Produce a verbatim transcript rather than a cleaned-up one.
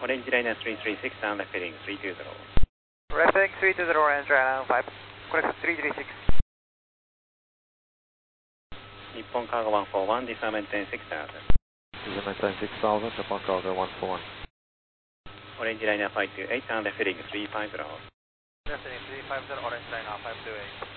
Orange Liner three three six and left heading three two zero. Left heading three two zero, Orange Liner five, correct three three six. 日本カーゴone four one、disarm ten six thousand。 disarm ten six thousand、日本カーゴone four one。 Orange Liner five two eight and left heading three five zero。 Left heading three five zero, Orange Liner five two eight。